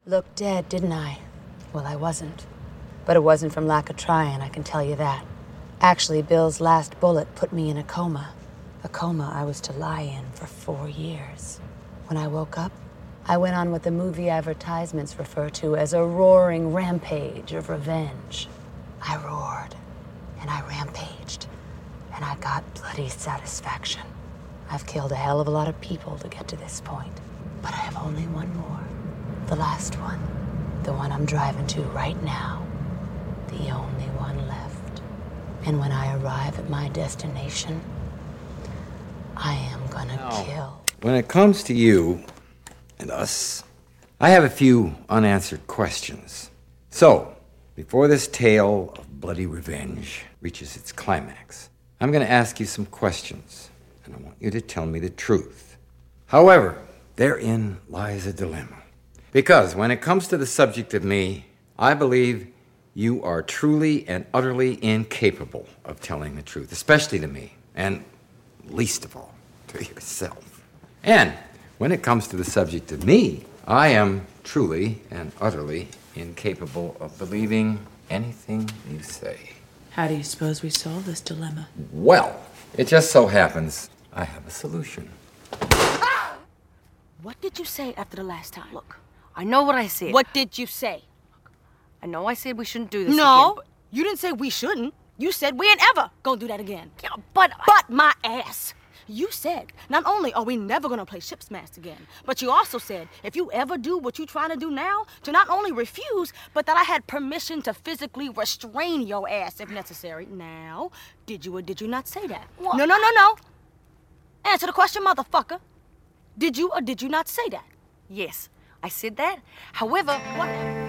Looked dead, didn't I? Well, I wasn't. But it wasn't from lack of trying, I can tell you that. Actually, Bill's last bullet put me in a coma. A coma I was to lie in for 4 years. When I woke up, I went on what the movie advertisements refer to as a roaring rampage of revenge. I roared, and I rampaged, and I got bloody satisfaction. I've killed a hell of a lot of people to get to this point, but I have only one more. The last one. The one I'm driving to right now. The only one left. And when I arrive at my destination, I am gonna kill. When it comes to you and us, I have a few unanswered questions. So, before this tale of bloody revenge reaches its climax, I'm going to ask you some questions, and I want you to tell me the truth. However, therein lies a dilemma. Because when it comes to the subject of me, I believe you are truly and utterly incapable of telling the truth, especially to me, and least of all, to yourself. And when it comes to the subject of me, I am truly and utterly incapable of believing anything you say. How do you suppose we solve this dilemma? Well, it just so happens I have a solution. What did you say after the last time? Look, I know what I said. What did you say? I know I said we shouldn't do this No, again, you didn't say we shouldn't. You said we ain't ever gonna do that again. Yeah, but my ass. You said, not only are we never gonna play ship smash again, but you also said, if you ever do what you're trying to do now, to not only refuse, but that I had permission to physically restrain your ass if necessary. Now, did you or did you not say that? What? No. Answer the question, motherfucker. Did you or did you not say that? yes, I said that. However, What?